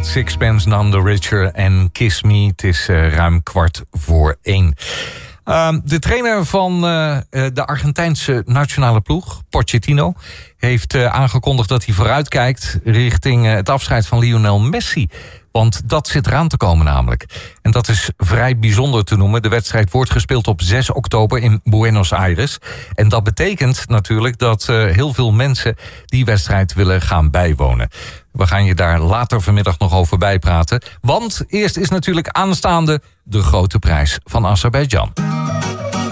met Sixpence None the Richer en Kiss Me. Het is ruim 1:15. De trainer van de Argentijnse nationale ploeg, Pochettino, heeft aangekondigd dat hij vooruitkijkt richting het afscheid van Lionel Messi. Want dat zit eraan te komen namelijk. En dat is vrij bijzonder te noemen. De wedstrijd wordt gespeeld op 6 oktober in Buenos Aires. En dat betekent natuurlijk dat heel veel mensen die wedstrijd willen gaan bijwonen. We gaan je daar later vanmiddag nog over bijpraten. Want eerst is natuurlijk aanstaande de grote prijs van Azerbeidzjan.